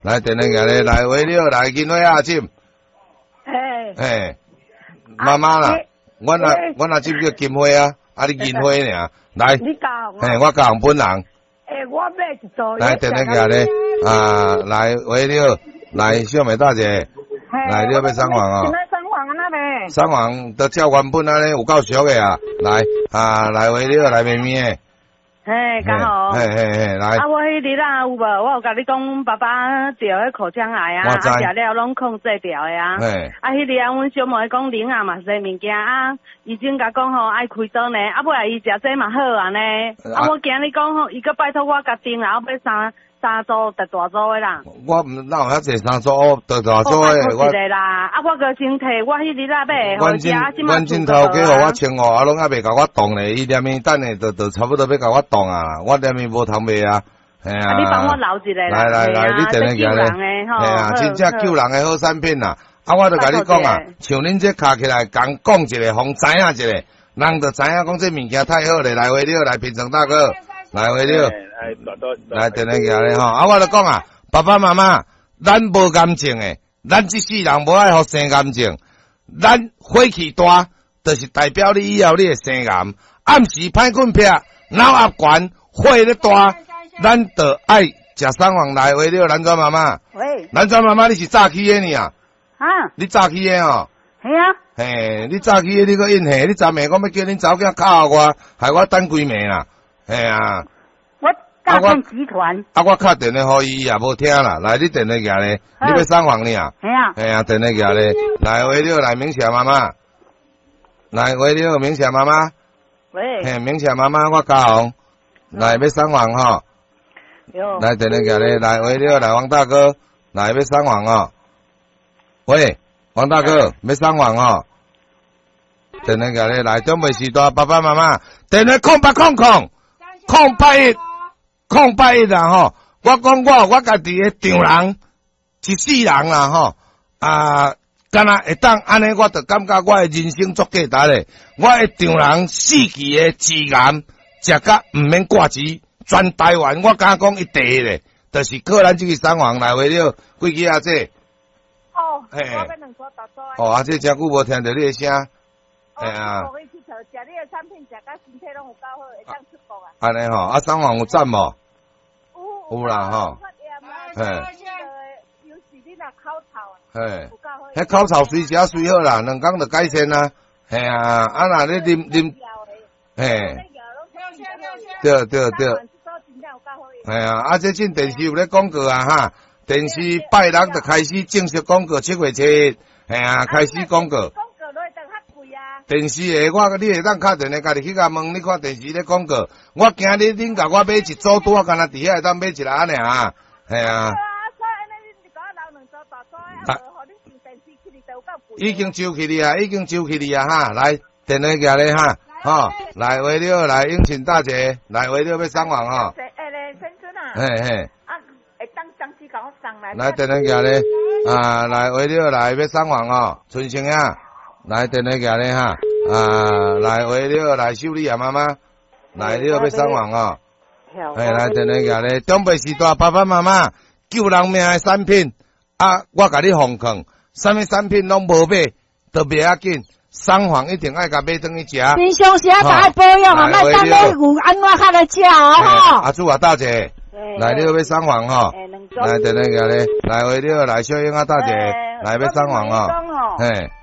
来电话过来，来为了来金花阿姊。嘿，妈妈啦，我若只叫金花啊，啊你金花尔，来， 你教嘿，我教本人。 我买一组。 来电话过来，来为了来小美大姐，来你要送房哦。 现在送房啊那送房都照原本安尼有够俗的啊，来来为了来咪咪的。 嘿，刚好。 嘿，来。 我迄日啊有无？我有甲你讲，爸爸调迄口腔癌啊，食了拢控制掉的啊。 嘿。 迄日啊，阮小妹讲零啊嘛，食物件啊，医生甲讲吼爱开刀呢，尾来伊食这嘛好啊呢。我今日讲吼，伊个拜托我甲订啦，我要三组特大组的啦。 我哪有遐济三组特大组的？ 我一个啦，我个先摕我迄日啊买， 阮镜头给互我穿哦，拢还未甲我动咧，伊连面等下就差不多要甲我动啊，我连面无通卖啊，系啊。 你帮我留一个啦。 来，你电话过来。系啊，真正救人的好产品啦。我就甲你讲啊，像恁这卡起来讲一个，互知影一个，人就知影讲这物件太好咧，来回了，来平成大哥，来回了。来电话过来吼，我就讲啊，爸爸妈妈，咱无感情诶，咱这世人无爱互生感情，咱火气大，就是代表你以后你会生癌，暗时歹困癖，脑压悬，火咧大，咱就爱食送房来为了南庄妈妈。 喂， 南庄妈妈你是早起的呢啊？你早起的哦？ 系啊。 嘿，你早起的你个应下，你昨暝我要叫恁早囝敲我，害我等几暝啦，嘿啊。 诈骗集团。 我敲电话互伊也无听啦，来你电话过来，你要送房呢啊？系啊，电话过来，来为了来明霞妈妈，来为了明霞妈妈， 喂， 嘿，明霞妈妈我教，来要送房吼，来电话过来，来为了来王大哥，来要送房哦，喂，王大哥要送房哦，电话过来，来准备时代爸爸妈妈，电话0801啦吼，我讲我家己的丈人一世人啦吼，敢若会当安尼，我就感觉我的人生足价值咧。我的丈人四期的致癌，食甲毋免挂钱，全台湾我敢讲一第一咧，就是靠咱这个送房来为了几支阿姐。嘿。啊，这真久无听到你的声。哎啊。 食你的产品，食甲身体拢有够好，会当出国啊。 安尼吼，送房有赞无？有啦吼。嘿。嘿。迄口臭随时随好啦，2工就改善啦。嘿啊，若你啉，嘿。对。嘿啊，这阵电视有咧广告啊哈，电视拜六就开始正式广告，7月7日，嘿啊，开始广告。电视你会当敲电话家己去甲问，你看电视咧广告，我惊恁甲我买一组拄啊，干那伫遐会当买一个尔，系啊。已经收起你啊哈，来电话过来哈，吼，来为了来应请大姐，来为了要送房吼。嘿。会当当时甲我送来。来电话过来，来为了来要送房哦，春生啊。来电话过来哈，来为了来修理啊妈妈，来了要送房哦，来电话过来，准备时代爸爸妈妈救人命的产品，我甲你奉劝，什么产品拢无买，都袂要紧，送房一定爱甲买转去食。 平常时啊，爱保养啊，莫当咧有安怎较来食哦。 阿祖啊大姐，来了要送房吼，来电话过来，来为了来小英啊大姐，来要送房哦，嘿。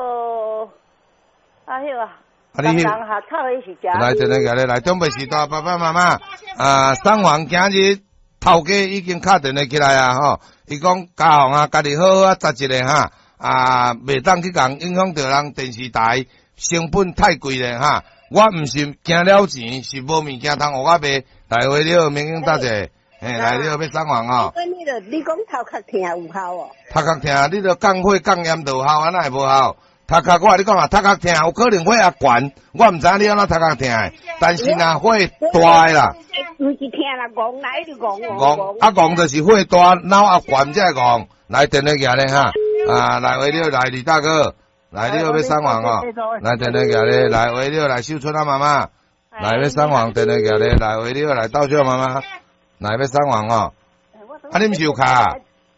你来电话过来，来准备时代爸爸妈妈，送房今日头家已经敲电话起来啊吼，伊讲家行啊，家己好好扎一个哈，袂当去讲影响到人电视台成本太贵咧哈，我毋是惊了钱，是无物件通互我卖，来为了明英大姐，来了要送房哦。 你讲头壳疼有效哦？ 头壳疼，你着降火降盐就有效，安那会无效？头壳，我甲你讲啊，头壳疼有可能火也悬，我毋知你安怎头壳疼的，但是若火大的啦， 毋是疼啦，戆来就戆就是火大，脑也悬才会戆。来电话过来哈，来为了来李大哥，来你要送房哦，来电话过来，来为了来秀春啊妈妈，来要送房，电话过来，来为了来道秀妈妈，来要送房哦，你毋是有卡？